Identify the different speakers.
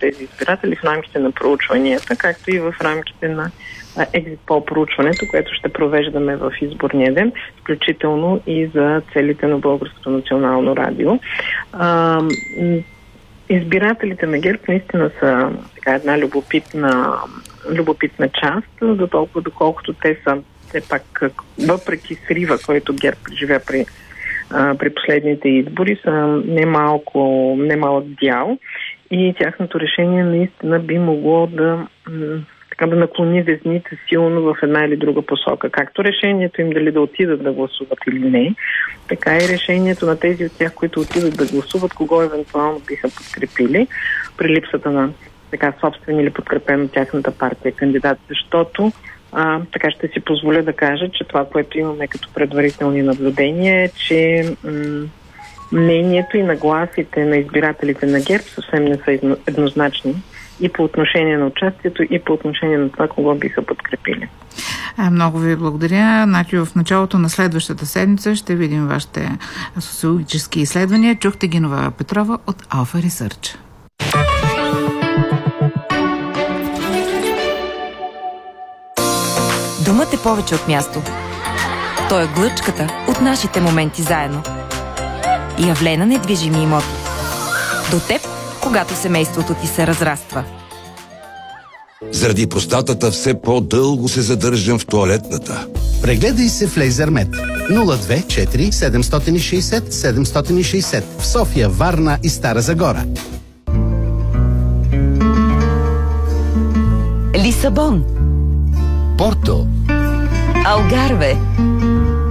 Speaker 1: тези избиратели в рамките на проучванията, както и в рамките на екзит пол проучването, което ще провеждаме в изборния ден, включително и за целите на Българското национално радио. Избирателите на ГЕРБ наистина са една любопитна част, за толкова доколкото те са все пак, въпреки срива, който ГЕРБ преживя при последните избори, са немалък дял и тяхното решение наистина би могло да наклони везните силно в една или друга посока. Както решението им дали да отидат да гласуват или не, така и решението на тези от тях, които отидат да гласуват, кого евентуално биха подкрепили при липсата на собствен или подкрепен от тяхната партия кандидат, защото така ще си позволя да кажа, че това, което имаме като предварителни наблюдения е, че мнението и нагласите на избирателите на ГЕРБ съвсем не са еднозначни и по отношение на участието, и по отношение на това, кого биха подкрепили.
Speaker 2: Много ви благодаря. Значи в началото на следващата седмица ще видим вашите социологически изследвания. Чухте Гинова Петрова от Alpha Research.
Speaker 3: Домът е повече от място. Той е глъчката от нашите моменти заедно. И явлена недвижими имоти. До теб, когато семейството ти се разраства.
Speaker 4: Заради простатата все по-дълго се задържам в тоалетната.
Speaker 5: Прегледай се в Лейзермед. 024 760 760 в София, Варна и Стара Загора.
Speaker 3: Лисабон.
Speaker 5: Порто.
Speaker 3: Алгарве.